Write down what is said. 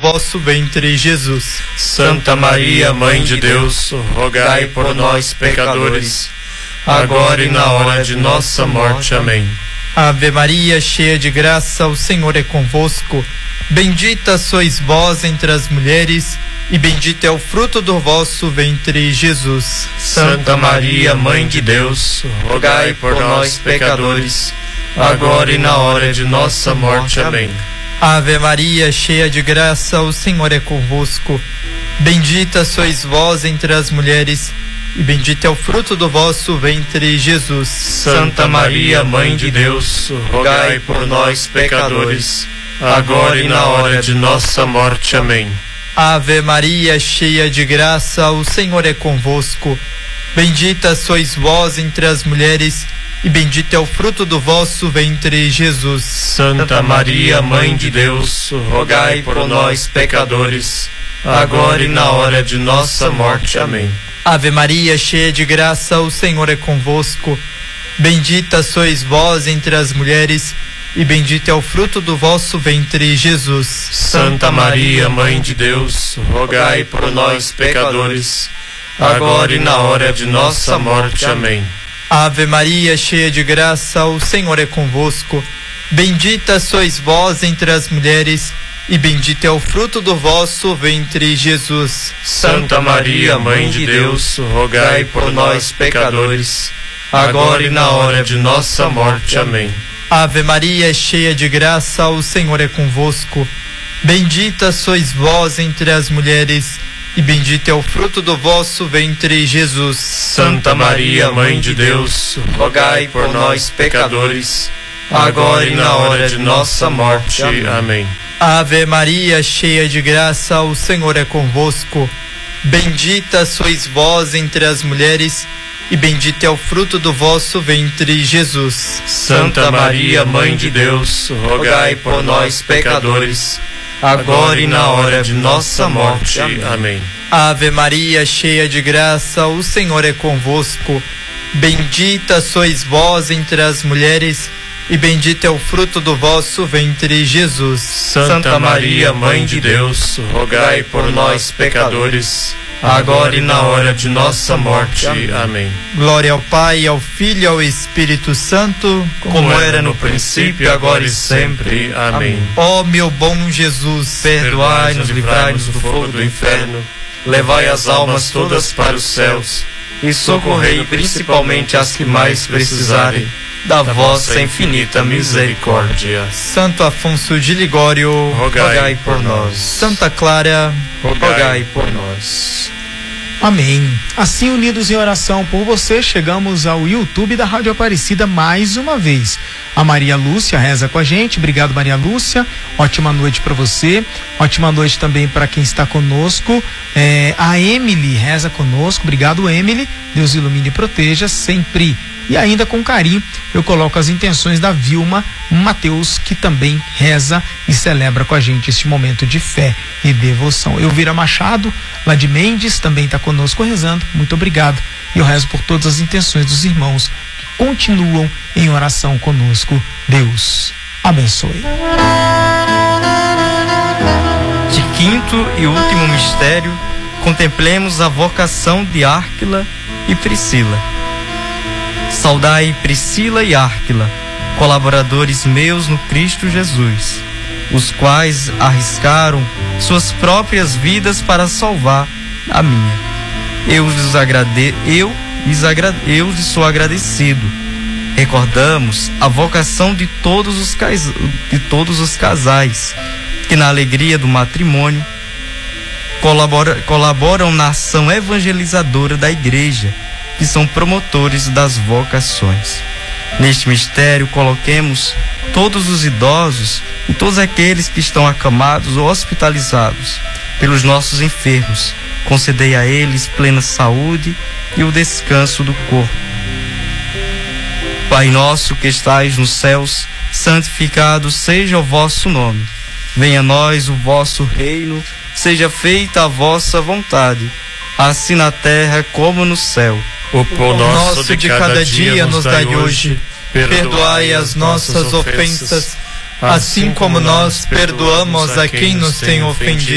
vosso ventre, Jesus. Santa Maria, Mãe de Deus, rogai por nós, pecadores, agora e na hora de nossa morte. Amém. Ave Maria, cheia de graça, o Senhor é convosco. Bendita sois vós entre as mulheres, e bendito é o fruto do vosso ventre, Jesus. Santa Maria, Mãe de Deus, rogai por nós, pecadores, agora e na hora de nossa morte. Amém. Ave Maria, cheia de graça, o Senhor é convosco. Bendita sois vós entre as mulheres, e bendito é o fruto do vosso ventre, Jesus. Santa Maria, Mãe de Deus, rogai por nós, pecadores, agora e na hora de nossa morte. Amém. Ave Maria, cheia de graça, o Senhor é convosco. Bendita sois vós entre as mulheres, e bendito é o fruto do vosso ventre, Jesus. Santa Maria, Mãe de Deus, rogai por nós, pecadores, agora e na hora de nossa morte. Amém. Ave Maria, cheia de graça, o Senhor é convosco. Bendita sois vós entre as mulheres, e bendito é o fruto do vosso ventre, Jesus. Santa Maria, Mãe de Deus, rogai por nós, pecadores, agora e na hora de nossa morte. Amém. Ave Maria, cheia de graça, o Senhor é convosco. Bendita sois vós entre as mulheres, e bendito é o fruto do vosso ventre, Jesus. Santa Maria, Mãe de Deus, rogai por nós, pecadores, agora e na hora de nossa morte. Amém. Ave Maria, cheia de graça, o Senhor é convosco. Bendita sois vós entre as mulheres, e bendito é o fruto do vosso ventre, Jesus. Santa Maria, Mãe de Deus, rogai por nós, pecadores, agora e na hora de nossa morte. Amém. Ave Maria, cheia de graça, o Senhor é convosco. Bendita sois vós entre as mulheres, e bendito é o fruto do vosso ventre, Jesus. Santa Maria, Mãe de Deus, rogai por nós, pecadores, agora e na hora de nossa morte. Amém. Ave Maria, cheia de graça, o Senhor é convosco. Bendita sois vós entre as mulheres, e bendito é o fruto do vosso ventre, Jesus. Santa Maria, Mãe de Deus, rogai por nós, pecadores, agora e na hora de nossa morte. Amém. Glória ao Pai, ao Filho e ao Espírito Santo, como era no princípio, agora e sempre. Amém. Ó meu bom Jesus, perdoai-nos, livrai-nos do fogo do inferno, levai as almas todas para os céus, e socorrei principalmente as que mais precisarem da vossa infinita misericórdia. Santo Afonso de Ligório, rogai por nós. Santa Clara, rogai por nós. Amém. Assim, unidos em oração por você, chegamos ao YouTube da Rádio Aparecida mais uma vez. A Maria Lúcia reza com a gente. Obrigado, Maria Lúcia. Ótima noite para você. Ótima noite também para quem está conosco. A Emily reza conosco. Obrigado, Emily. Deus ilumine e proteja sempre. E ainda com carinho eu coloco as intenções da Vilma Mateus, que também reza e celebra com a gente este momento de fé e devoção. Elvira Machado, lá de Mendes, também está conosco rezando. Muito obrigado. E eu rezo por todas as intenções dos irmãos que continuam em oração conosco. Deus abençoe. De quinto e último mistério, contemplemos a vocação de Árquila e Priscila. Saudai Priscila e Árquila, colaboradores meus no Cristo Jesus, os quais arriscaram suas próprias vidas para salvar a minha. Eu lhes sou agradecido. Recordamos a vocação de todos os casais que na alegria do matrimônio colaboram na ação evangelizadora da Igreja, que são promotores das vocações. Neste mistério, coloquemos todos os idosos e todos aqueles que estão acamados ou hospitalizados pelos nossos enfermos. Concedei a eles plena saúde e o descanso do corpo. Pai nosso que estais nos céus, santificado seja o vosso nome. Venha a nós o vosso reino, seja feita a vossa vontade, assim na terra como no céu. O pão nosso de cada dia nos dai hoje. Perdoai as nossas ofensas, assim como nós perdoamos a quem nos tem ofendido.